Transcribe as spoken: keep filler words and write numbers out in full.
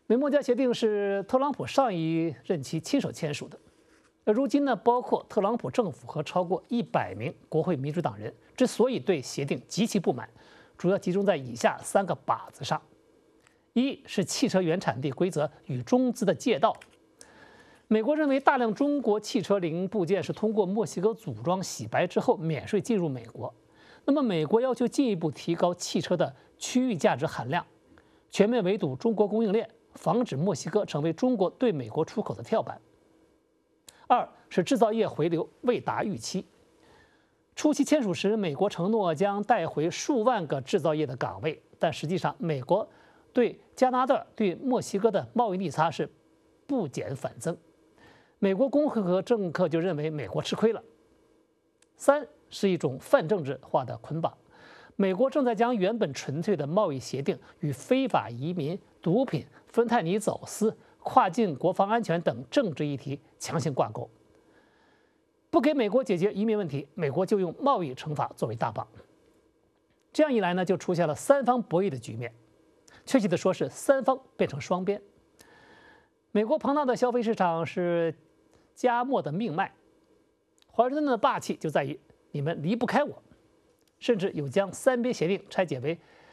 美墨加协定是特朗普上一任期亲手签署的，而如今呢，包括特朗普政府和超过一百名国会民主党人之所以对协定极其不满，主要集中在以下三个靶子上：一是汽车原产地规则与中资的借道。美国认为大量中国汽车零部件是通过墨西哥组装洗白之后免税进入美国，那么美国要求进一步提高汽车的区域价值含量，全面围堵中国供应链，防止墨西哥成为中国对美国出口的跳板。二是制造业回流未达预期。初期签署时，美国承诺将带回数万个制造业的岗位，但实际上，美国对加拿大、对墨西哥的贸易逆差是不减反增。美国工会和政客就认为美国吃亏了。三是一种泛政治化的捆绑。美国正在将原本纯粹的贸易协定与非法移民、毒品、芬太尼走私、跨境国防安全等政治议题强行挂钩。不给美国解决移民问题，美国就用贸易惩罚作为大棒。这样一来呢，就出现了三方博弈的局面，确切的说是三方变成双边。美国庞大的消费市场是加墨的命脉，华盛顿的霸气就在于你们离不开我，甚至有将三边协定拆解为